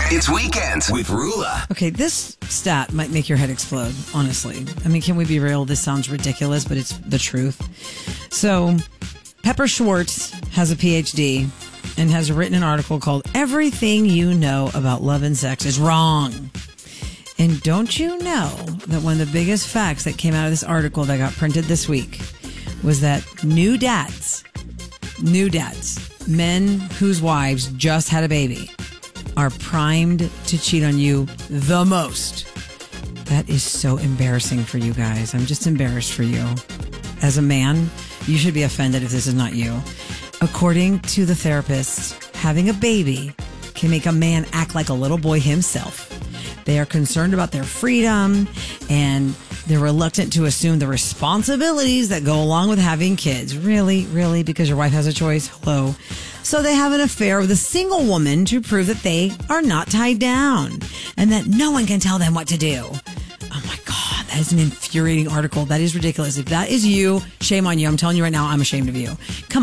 It's Weekends with Rula. Okay, this stat might make your head explode, honestly. I mean, can we be real? This sounds ridiculous, but it's the truth. So, Pepper Schwartz has a PhD and has written an article called Everything You Know About Love and Sex is Wrong. And don't you know that one of the biggest facts that came out of this article that got printed this week was that new dads, men whose wives just had a baby, are primed to cheat on you the most. That is so embarrassing for you guys. I'm just embarrassed for you. As a man, you should be offended if this is not you. According to the therapist, having a baby can make a man act like a little boy himself. They are concerned about their freedom and they're reluctant to assume the responsibilities that go along with having kids. Really? Because your wife has a choice? Hello. So they have an affair with a single woman to prove that they are not tied down and that no one can tell them what to do. Oh my God, that is an infuriating article. That is ridiculous. If that is you, shame on you. I'm telling you right now, I'm ashamed of you. Come